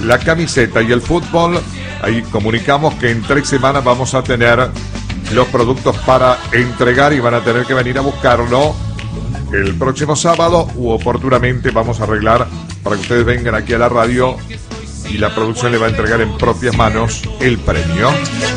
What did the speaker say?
la camiseta y el fútbol. Ahí comunicamos que en 3 semanas vamos a tener los productos para entregar y van a tener que venir a buscarlo el próximo sábado u oportunamente vamos a arreglar para que ustedes vengan aquí a la radio y la producción le va a entregar en propias manos el premio.